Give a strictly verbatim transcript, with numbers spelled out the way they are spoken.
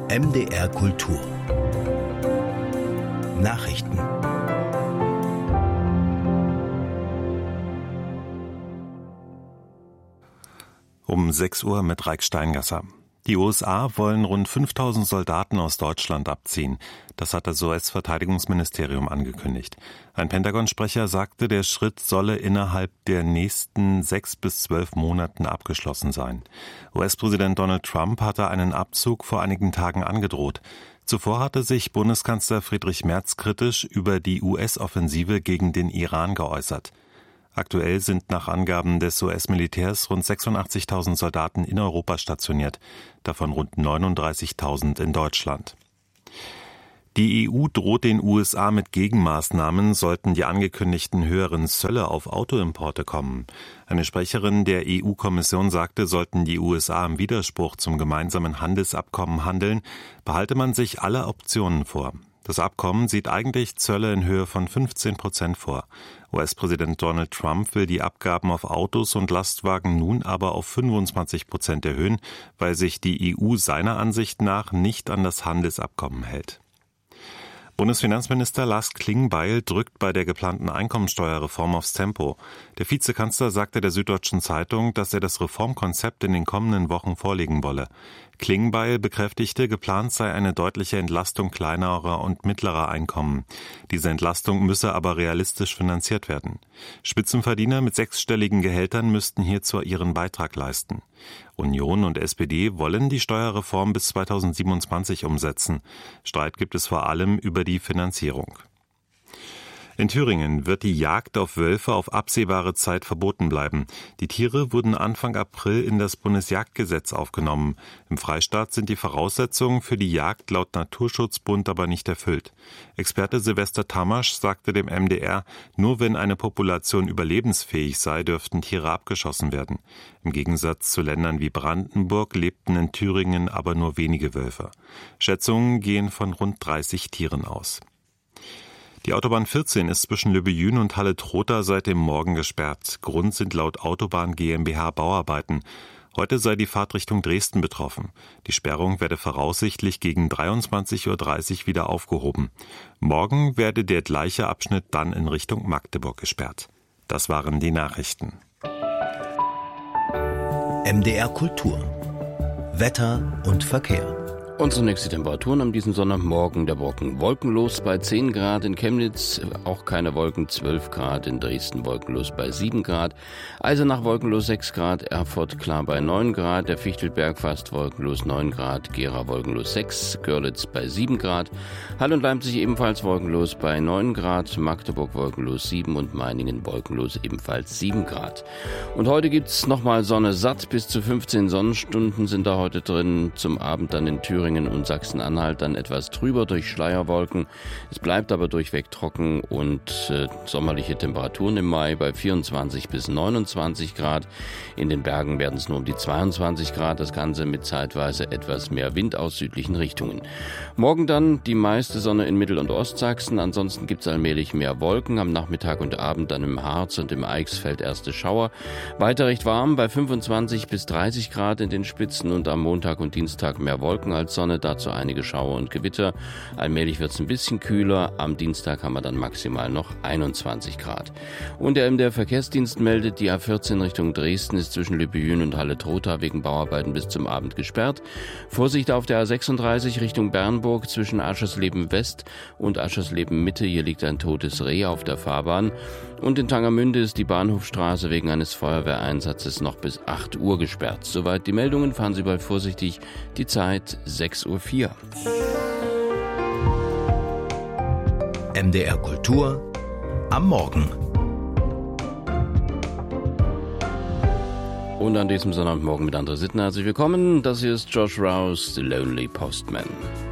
M D R Kultur Nachrichten. Um sechs Uhr mit Raik Steingasser. Die U S A wollen rund fünftausend Soldaten aus Deutschland abziehen. Das hat das U S-Verteidigungsministerium angekündigt. Ein Pentagon-Sprecher sagte, der Schritt solle innerhalb der nächsten sechs bis zwölf Monaten abgeschlossen sein. U S-Präsident Donald Trump hatte einen Abzug vor einigen Tagen angedroht. Zuvor hatte sich Bundeskanzler Friedrich Merz kritisch über die U S-Offensive gegen den Iran geäußert. Aktuell sind nach Angaben des U S-Militärs rund sechsundachtzigtausend Soldaten in Europa stationiert, davon rund neununddreißigtausend in Deutschland. Die E U droht den U S A mit Gegenmaßnahmen, sollten die angekündigten höheren Zölle auf Autoimporte kommen. Eine Sprecherin der E U-Kommission sagte, sollten die U S A im Widerspruch zum gemeinsamen Handelsabkommen handeln, behalte man sich alle Optionen vor. Das Abkommen sieht eigentlich Zölle in Höhe von fünfzehn Prozent vor. U S-Präsident Donald Trump will die Abgaben auf Autos und Lastwagen nun aber auf fünfundzwanzig Prozent erhöhen, weil sich die E U seiner Ansicht nach nicht an das Handelsabkommen hält. Bundesfinanzminister Lars Klingbeil drückt bei der geplanten Einkommensteuerreform aufs Tempo. Der Vizekanzler sagte der Süddeutschen Zeitung, dass er das Reformkonzept in den kommenden Wochen vorlegen wolle. Klingbeil bekräftigte, geplant sei eine deutliche Entlastung kleinerer und mittlerer Einkommen. Diese Entlastung müsse aber realistisch finanziert werden. Spitzenverdiener mit sechsstelligen Gehältern müssten hierzu ihren Beitrag leisten. Union und S P D wollen die Steuerreform bis zweitausendsiebenundzwanzig umsetzen. Streit gibt es vor allem über die Finanzierung. In Thüringen wird die Jagd auf Wölfe auf absehbare Zeit verboten bleiben. Die Tiere wurden Anfang April in das Bundesjagdgesetz aufgenommen. Im Freistaat sind die Voraussetzungen für die Jagd laut Naturschutzbund aber nicht erfüllt. Experte Silvester Tamasch sagte dem M D R, nur wenn eine Population überlebensfähig sei, dürften Tiere abgeschossen werden. Im Gegensatz zu Ländern wie Brandenburg lebten in Thüringen aber nur wenige Wölfe. Schätzungen gehen von rund dreißig Tieren aus. Die Autobahn vierzehn ist zwischen Löbejün und Halle-Trotha seit dem Morgen gesperrt. Grund sind laut Autobahn GmbH Bauarbeiten. Heute sei die Fahrt Richtung Dresden betroffen. Die Sperrung werde voraussichtlich gegen dreiundzwanzig Uhr dreißig wieder aufgehoben. Morgen werde der gleiche Abschnitt dann in Richtung Magdeburg gesperrt. Das waren die Nachrichten. M D R Kultur Wetter und Verkehr. Unsere nächste Temperaturen am diesem Sonntagmorgen der Brocken wolkenlos bei zehn Grad, in Chemnitz auch keine Wolken, zwölf Grad, in Dresden wolkenlos bei sieben Grad, Eisenach wolkenlos sechs Grad, Erfurt klar bei neun Grad, der Fichtelberg fast wolkenlos neun Grad, Gera wolkenlos sechs, Görlitz bei sieben Grad, Halle und Leipzig ebenfalls wolkenlos bei neun Grad, Magdeburg wolkenlos sieben und Meiningen wolkenlos ebenfalls sieben Grad. Und heute gibt's nochmal Sonne satt, bis zu fünfzehn Sonnenstunden sind da heute drin, zum Abend dann in Thüringen und Sachsen-Anhalt dann etwas trüber durch Schleierwolken. Es bleibt aber durchweg trocken und äh, sommerliche Temperaturen im Mai bei vierundzwanzig bis neunundzwanzig Grad. In den Bergen werden es nur um die zweiundzwanzig Grad, das Ganze mit zeitweise etwas mehr Wind aus südlichen Richtungen. Morgen dann die meiste Sonne in Mittel- und Ostsachsen, ansonsten gibt es allmählich mehr Wolken. Am Nachmittag und Abend dann im Harz und im Eichsfeld erste Schauer. Weiter recht warm bei fünfundzwanzig bis dreißig Grad in den Spitzen und am Montag und Dienstag mehr Wolken als Sonne, dazu einige Schauer und Gewitter. Allmählich wird es ein bisschen kühler. Am Dienstag haben wir dann maximal noch einundzwanzig Grad. Und der M D R-Verkehrsdienst meldet, die A vierzehn Richtung Dresden ist zwischen Löbejün und Halle-Trotha wegen Bauarbeiten bis zum Abend gesperrt. Vorsicht auf der A sechsunddreißig Richtung Bernburg zwischen Aschersleben West und Aschersleben Mitte. Hier liegt ein totes Reh auf der Fahrbahn. Und in Tangermünde ist die Bahnhofstraße wegen eines Feuerwehreinsatzes noch bis acht Uhr gesperrt. Soweit die Meldungen, fahren Sie bald vorsichtig. Die Zeit sechs Uhr vier. M D R Kultur am Morgen. Und an diesem Sonntagmorgen mit André Sittner herzlich willkommen. Das hier ist Josh Rouse, The Lonely Postman.